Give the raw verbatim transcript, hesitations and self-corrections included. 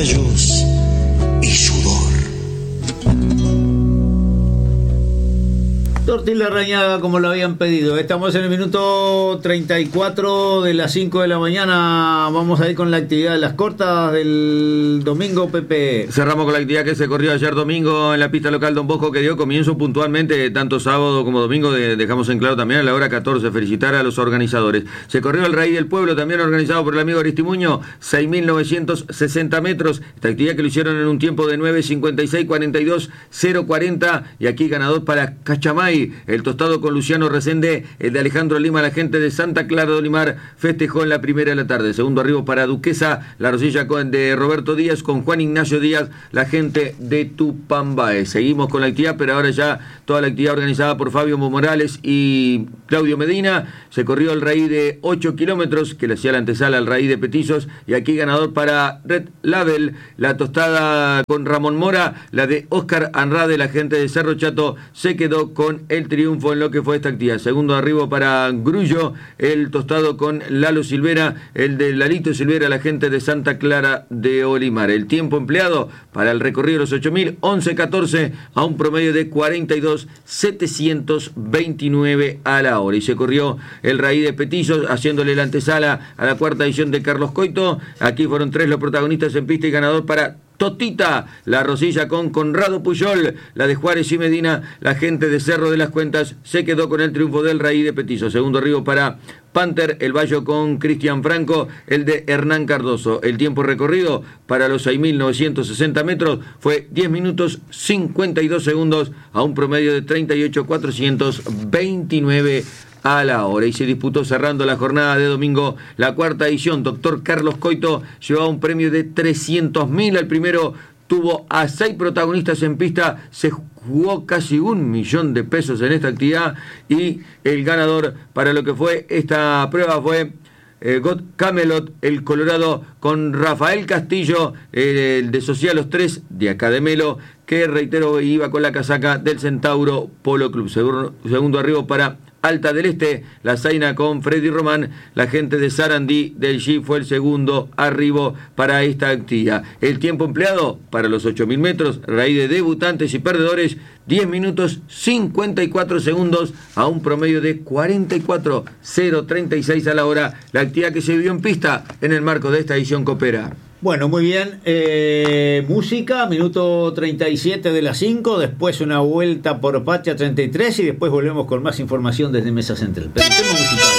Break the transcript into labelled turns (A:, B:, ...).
A: Rayos y sudor.
B: Tortilla Rañaga, como lo habían pedido. Estamos en el minuto treinta y cuatro de las cinco de la mañana. Vamos a ir con la actividad de las cortas del domingo, Pepe.
C: Cerramos con la actividad que se corrió ayer domingo en la pista local Don Bosco, que dio comienzo puntualmente tanto sábado como domingo. De, dejamos en claro también a la hora catorce. Felicitar a los organizadores. Se corrió el Raíz del Pueblo, también organizado por el amigo Aristimuño, seis mil novecientos sesenta metros. Esta actividad que lo hicieron en un tiempo de nueve cincuenta y seis cuarenta y dos cero cuarenta. Y aquí ganador para Cachamay, el tostado con Luciano Resende, el de Alejandro Lima. La gente de Santa Clara de Olimar festejó en la primera de la tarde. Segundo arribo para Duquesa, la rosilla de Roberto Díaz con Juan Ignacio Díaz, la gente de Tupambae. Seguimos con la actividad, pero ahora ya toda la actividad organizada por Fabio Morales y Claudio Medina. Se corrió el Raíz de ocho kilómetros, que le hacía la antesala al Raíz de Petizos, y aquí ganador para Red Label, la tostada con Ramón Mora, la de Oscar Anrade, la gente de Cerro Chato, se quedó con el triunfo en lo que fue esta actividad. Segundo arribo para Grullo, el tostado con Lalo Silvera, el de Lalito Silvera, la gente de Santa Clara de Olimar. El tiempo empleado para el recorrido de los ocho mil, once catorce, a un promedio de cuarenta y dos setecientos veintinueve a la hora. Y se corrió el Raíz de Petizos, haciéndole la antesala a la cuarta edición de Carlos Coito. Aquí fueron tres los protagonistas en pista y ganador para Totita, la rosilla con Conrado Puyol, la de Juárez y Medina, la gente de Cerro de las Cuentas se quedó con el triunfo del Raíz de Petizo. Segundo arribo para Panther, el Bayo con Cristian Franco, el de Hernán Cardoso. El tiempo recorrido para los seis mil novecientos sesenta metros fue diez minutos cincuenta y dos segundos a un promedio de treinta y ocho cuatrocientos veintinueve a la hora. Y se disputó cerrando la jornada de domingo la cuarta edición. Doctor Carlos Coito llevaba un premio de trescientos mil. El primero tuvo a seis protagonistas en pista, se jugó casi un millón de pesos en esta actividad, y el ganador para lo que fue esta prueba fue eh, God Camelot, el Colorado, con Rafael Castillo, eh, el de Social Los Tres de acá de Melo, que reitero iba con la casaca del Centauro Polo Club. Segundo, segundo arribo para Alta del Este, la Zaina con Freddy Román, la gente de Sarandí del G fue el segundo arribo para esta actividad. El tiempo empleado para los ocho mil metros, Raíz de debutantes y perdedores, diez minutos cincuenta y cuatro segundos a un promedio de cuarenta y cuatro cero treinta y seis a la hora. La actividad que se vivió en pista en el marco de esta edición Copera.
B: Bueno, muy bien. Eh, música, minuto treinta y siete de las cinco, después una vuelta por Pacha treinta y tres y después volvemos con más información desde Mesa Central. Pero el tema musical.